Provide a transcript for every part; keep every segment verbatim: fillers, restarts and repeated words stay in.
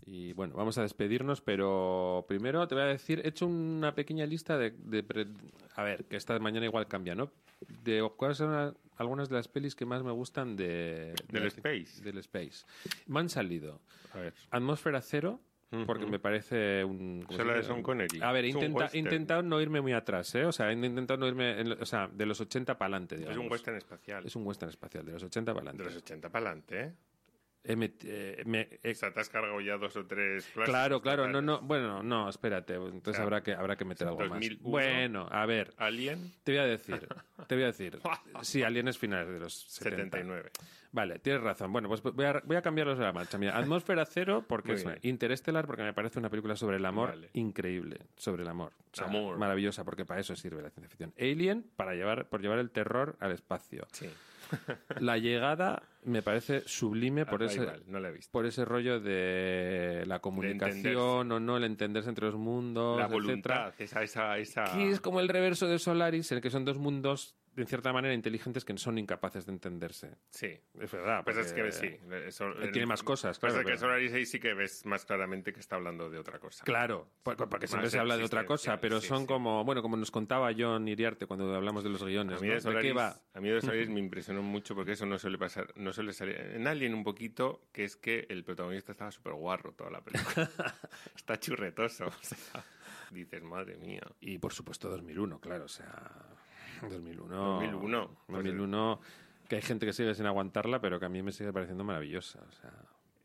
Y bueno, vamos a despedirnos, pero primero te voy a decir, he hecho una pequeña lista de... de pre- a ver, que esta mañana igual cambia, ¿no? De cuáles son a- algunas de las pelis que más me gustan de... Del de- Space. Del Space. Me han salido A ver. Atmósfera Cero, porque Ujú. me parece un... ¿cómo Esa se la de dice? Sean Connery. A ver, he Es un intenta- he western. intentado no irme muy atrás, ¿eh? O sea, he intentado no irme... en- o sea, de los ochenta para adelante, digamos. Es un western espacial. Es un western espacial, de los ochenta para De adelante. los ochenta para adelante, ¿eh? He met- eh, me- he- O sea, te has cargado ya dos o tres clásicos. Claro, claro, no, totales. no, bueno, no, espérate, entonces Claro. habrá que habrá que meter algo dos más. mil uno. Bueno, a ver, Alien, te voy a decir, te voy a decir, sí, Alien es finales de los setenta. setenta y nueve. Vale, tienes razón. Bueno, pues voy a, voy a cambiarlos de la marcha. Mira, Atmósfera Cero, porque Muy es bien. Interestelar, porque me parece una película sobre el amor Vale. increíble, sobre el amor. O sea, Amor. maravillosa, porque para eso sirve la ciencia ficción. Alien, para llevar, por llevar el terror al espacio. Sí. La Llegada me parece sublime por Ah, ese, igual, no la he visto. por ese rollo de la comunicación o no, el entenderse entre los mundos, La etcétera. voluntad, esa, esa, esa... Que es como el reverso de Solaris, en el que son dos mundos, en cierta manera, inteligentes que son incapaces de entenderse. Sí. Es verdad. Pues es porque que sí. Eso, tiene más cosas, Pues claro, es que pero- Solaris ahí sí que ves más claramente que está hablando de otra cosa. Claro, porque, porque siempre Más se habla de otra cosa, existencial, pero sí, son sí. como, bueno, como nos contaba John Iriarte cuando hablamos de los guiones, A mí, ¿no? de ¿De qué Solaris, va? a mí de Solaris me impresionó mucho porque eso no suele pasar, no suele salir. En Alien un poquito, que es que el protagonista estaba súper guarro toda la película. Está churretoso. O sea, dices, madre mía. Y por supuesto dos mil uno, claro, o sea, dos mil uno. dos mil uno. dos mil uno, que hay gente que sigue sin aguantarla, pero que a mí me sigue pareciendo maravillosa, o sea...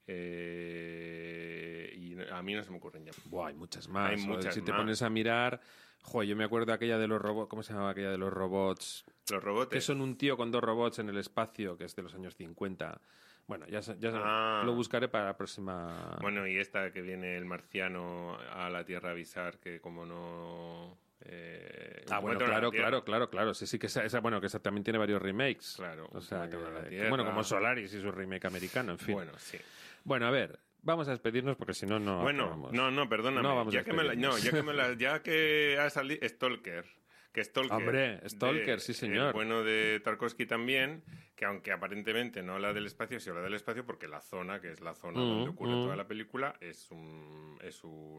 Eh, y a mí no se me ocurren ya. Buah, hay muchas más. Hay Joder, muchas si te más. pones a mirar, joder, yo me acuerdo de aquella de los robots, ¿cómo se llamaba aquella de los robots? Los robots. Que son un tío con dos robots en el espacio, que es de los años cincuenta. Bueno, ya, se- ya se- Ah. lo buscaré para la próxima. Bueno, y esta que viene el marciano a la Tierra a avisar que como no... Eh, Ah, bueno, encuentran la claro, Tierra. claro, claro, claro. Sí, sí, que esa, esa- bueno, que esa también tiene varios remakes. Claro, O sea, que, encuentran la que- Tierra. bueno, como Solaris y su remake americano, en fin. Bueno, sí. Bueno, a ver, vamos a despedirnos porque si no, no. Bueno, acabamos. no, no, perdóname. No vamos a ya, que me la, despedirnos. no, ya que me la, ya que ha salido Stalker, que Stalker. Hombre, Stalker, de- sí, señor. El bueno de Tarkovsky también, que aunque aparentemente no habla del espacio, sí habla del espacio porque la zona, que es la zona Mm, donde ocurre mm. toda la película, es un, es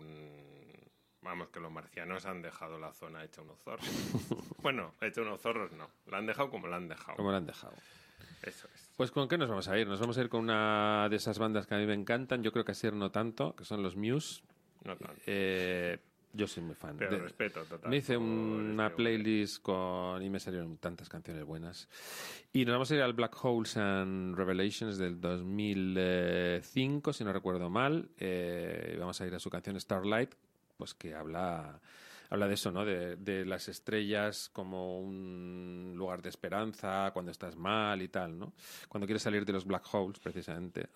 un, vamos, que los marcianos han dejado la zona hecha unos zorros. Bueno, hecha unos zorros no, la han dejado como la han dejado. ¿Cómo lo han dejado? Eso es. Pues ¿con qué nos vamos a ir? Nos vamos a ir con una de esas bandas que a mí me encantan, yo creo que así no tanto, que son los Muse. No tanto. Eh, yo soy muy fan. Pero De- respeto total. Me hice por una este playlist con y me salieron tantas canciones buenas. Y nos vamos a ir al Black Holes and Revelations del dos mil cinco, si no recuerdo mal. Eh, vamos a ir a su canción Starlight, pues que habla habla de eso, ¿no? De, de las estrellas como un lugar de esperanza cuando estás mal y tal, ¿no? Cuando quieres salir de los black holes, precisamente.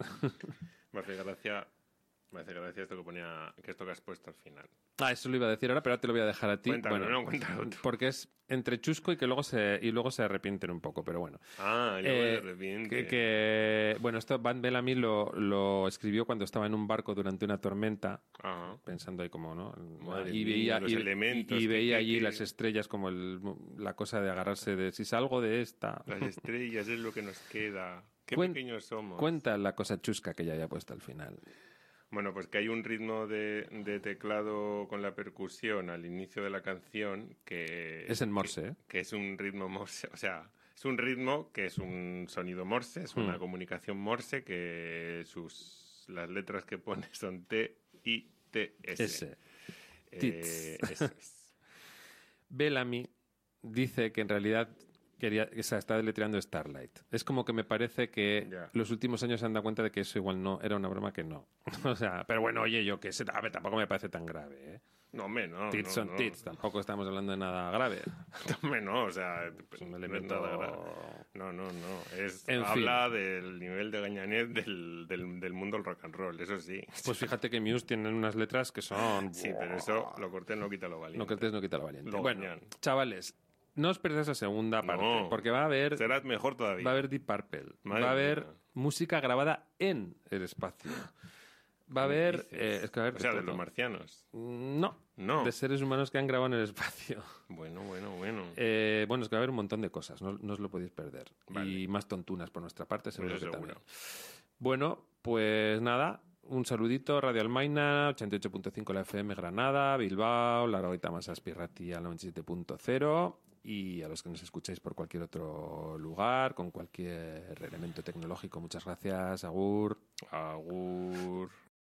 Me hace gracia, me hace gracia esto que ponía, que esto que has puesto al final. Ah, eso lo iba a decir ahora, pero ahora te lo voy a dejar a ti. Cuéntalo, no, cuéntalo tú. Porque es entre chusco y que luego se y luego se arrepienten un poco, pero bueno. Ah, y luego Eh, de repente. que, que- bueno, esto Van Bellamy lo, lo escribió cuando estaba en un barco durante una tormenta, Ajá. pensando ahí como, ¿no? Madre y mía, veía, los y, elementos, y que- veía que- allí que- las estrellas como el- la cosa de agarrarse de si salgo de esta. Las estrellas es lo que nos queda. Qué Cuen- pequeños somos. Cuenta la cosa chusca que ya haya puesto al final. Bueno, pues que hay un ritmo de, de teclado con la percusión al inicio de la canción que... Es en Morse, que, ¿eh? que es un ritmo Morse, o sea, es un ritmo que es un sonido Morse, es una Hmm. comunicación Morse que sus las letras que pone son T, I, T, S. Ese. Eh, Tits. eso es. Bellamy dice que en realidad quería, o sea, está deletreando Starlight. Es como que me parece que Ya. los últimos años se han dado cuenta de que eso igual no era una broma que no. O sea, pero bueno, oye, yo que sé, a ver, tampoco me parece tan grave, ¿eh? No, hombre, no. Tits no, son no. tits, tampoco estamos hablando de nada grave. No, hombre, no, o sea, un no es elemento- nada grave. No, no, no. Es, En habla del nivel de gañanet del, del, del mundo del rock and roll, eso sí. Pues fíjate que Muse tienen unas letras que son... Sí, pero eso lo corté no quita lo valiente. No cortes, no quita lo valiente. Lo bueno, gañán. chavales, no os perdáis la segunda parte, No. porque va a haber... Será mejor todavía. Va a haber Deep Purple. Madre va a haber mía. música grabada en el espacio. Va a ¿Qué haber... dices? eh, es que va a haber O sea, de todo. los marcianos. No. No. De seres humanos que han grabado en el espacio. Bueno, bueno, bueno. Eh, bueno, es que va a haber un montón de cosas, no, no os lo podéis perder. Vale. Y más tontunas por nuestra parte, seguro Eso que seguro. también. Bueno, pues nada, un saludito, Radio Almaina, ochenta y ocho punto cinco la F M Granada, Bilbao, Laroita Masaspirrati al noventa y siete punto cero y a los que nos escucháis por cualquier otro lugar, con cualquier elemento tecnológico. Muchas gracias, agur. Agur.